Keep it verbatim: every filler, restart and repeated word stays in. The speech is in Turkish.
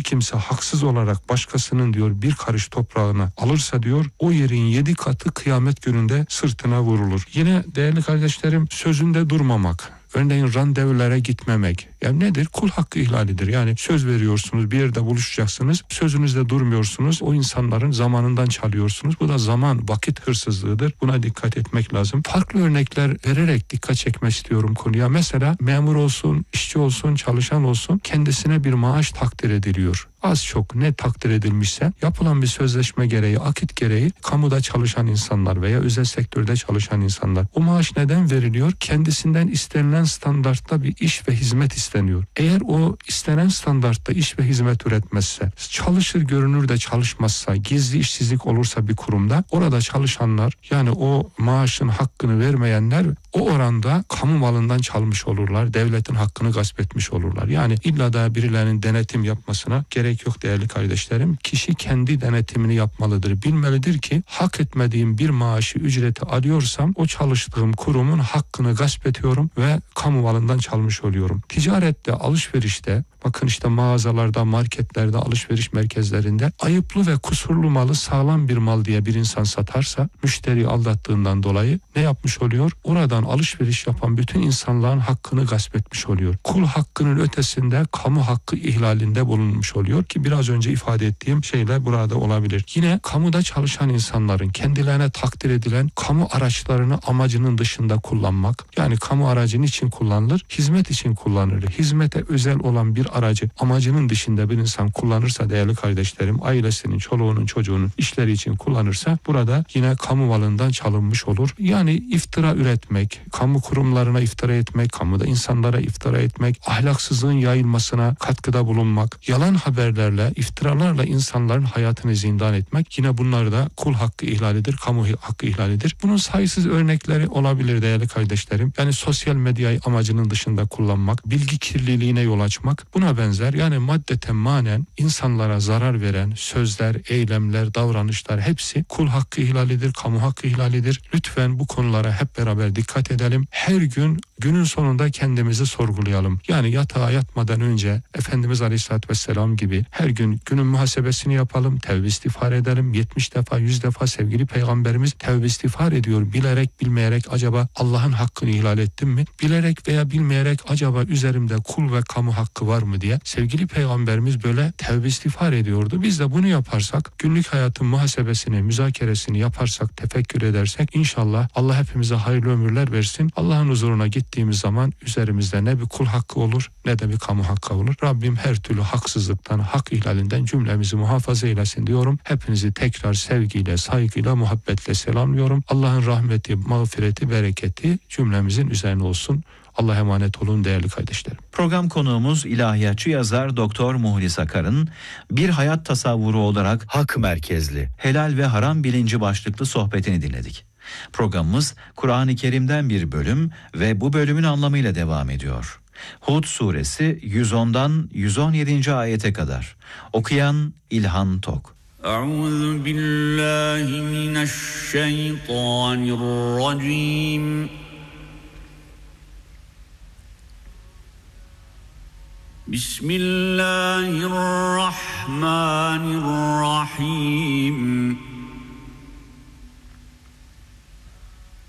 kimse haksız olarak başkasının diyor bir karış toprağını alırsa diyor o yerin yedi katı kıyamet gününde sırtına vurulur. Yine değerli kardeşlerim, sözünde durmamak. Örneğin randevulara gitmemek. Yani nedir? Kul hakkı ihlalidir. Yani söz veriyorsunuz, bir yerde buluşacaksınız, sözünüzde durmuyorsunuz, o insanların zamanından çalıyorsunuz. Bu da zaman, vakit hırsızlığıdır. Buna dikkat etmek lazım. Farklı örnekler vererek dikkat çekmek istiyorum konuya. Mesela memur olsun, işçi olsun, çalışan olsun, kendisine bir maaş takdir ediliyor. Az çok ne takdir edilmişse yapılan bir sözleşme gereği, akit gereği kamuda çalışan insanlar veya özel sektörde çalışan insanlar. O maaş neden veriliyor? Kendisinden istenilen standartta bir iş ve hizmet isteniyor. Eğer o istenen standartta iş ve hizmet üretmezse, çalışır görünür de çalışmazsa, gizli işsizlik olursa bir kurumda, orada çalışanlar, yani o maaşın hakkını vermeyenler o oranda kamu malından çalmış olurlar. Devletin hakkını gasp etmiş olurlar. Yani illa da birilerinin denetim yapmasına gerek yok değerli kardeşlerim. Kişi kendi denetimini yapmalıdır. Bilmelidir ki hak etmediğim bir maaşı, ücreti alıyorsam o çalıştığım kurumun hakkını gasp ediyorum ve kamu malından çalmış oluyorum. Ticarette, alışverişte, bakın işte mağazalarda, marketlerde, alışveriş merkezlerinde ayıplı ve kusurlu malı sağlam bir mal diye bir insan satarsa, müşteriyi aldattığından dolayı ne yapmış oluyor? Oradan alışveriş yapan bütün insanların hakkını gasp etmiş oluyor. Kul hakkının ötesinde kamu hakkı ihlalinde bulunmuş oluyor ki biraz önce ifade ettiğim şeyler burada olabilir. Yine kamuda çalışan insanların kendilerine takdir edilen kamu araçlarını amacının dışında kullanmak. Yani kamu aracı için kullanılır? Hizmet için kullanılır. Hizmete özel olan bir aracı amacının dışında bir insan kullanırsa değerli kardeşlerim, ailesinin, çoluğunun, çocuğunun işleri için kullanırsa burada yine kamu malından çalınmış olur. Yani iftira üretmek, kamu kurumlarına iftira etmek, kamuda insanlara iftira etmek, ahlaksızlığın yayılmasına katkıda bulunmak, yalan haberlerle, iftiralarla insanların hayatını zindan etmek, yine bunlar da kul hakkı ihlalidir, kamu hakkı ihlalidir. Bunun sayısız örnekleri olabilir değerli kardeşlerim. Yani sosyal medyayı amacının dışında kullanmak, bilgi kirliliğine yol açmak, buna benzer. Yani maddeten manen insanlara zarar veren sözler, eylemler, davranışlar hepsi kul hakkı ihlalidir, kamu hakkı ihlalidir. Lütfen bu konulara hep beraber dikkat edelim. Her gün günün sonunda kendimizi sorgulayalım. Yani yatağa yatmadan önce Efendimiz Aleyhisselatü Vesselam gibi her gün günün muhasebesini yapalım, tevbe istiğfar edelim. yetmiş defa, yüz defa sevgili Peygamberimiz tevbe istiğfar ediyor. Bilerek, bilmeyerek acaba Allah'ın hakkını ihlal ettim mi? Bilerek veya bilmeyerek acaba üzerimde kul ve kamu hakkı var mı diye sevgili Peygamberimiz böyle tevbe istiğfar ediyordu. Biz de bunu yaparsak, günlük hayatın muhasebesini, müzakeresini yaparsak, tefekkür edersek inşallah Allah hepimize hayırlı ömürler versin. Allah'ın huzuruna gittiğimiz zaman üzerimizde ne bir kul hakkı olur ne de bir kamu hakkı olur. Rabbim her türlü haksızlıktan, hak ihlalinden cümlemizi muhafaza eylesin diyorum. Hepinizi tekrar sevgiyle, saygıyla, muhabbetle selamlıyorum. Allah'ın rahmeti, mağfireti, bereketi cümlemizin üzerine olsun. Allah'a emanet olun değerli kardeşlerim. Program konuğumuz ilahiyatçı yazar Doktor Muhlis Akar'ın bir hayat tasavvuru olarak hak merkezli, helal ve haram bilinci başlıklı sohbetini dinledik. Programımız Kur'an-ı Kerim'den bir bölüm ve bu bölümün anlamıyla devam ediyor. Hud suresi yüz ondan yüz on yedinci ayete kadar. Okuyan İlhan Tok. Euzu billahi mineşşeytanirracim. Bismillahirrahmanirrahim.